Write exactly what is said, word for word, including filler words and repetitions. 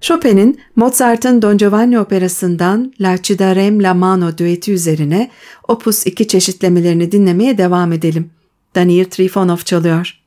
Chopin'in Mozart'ın Don Giovanni operasından La Ci darem la mano düeti üzerine Opus iki çeşitlemelerini dinlemeye devam edelim. Daniyil Trifonov çalıyor.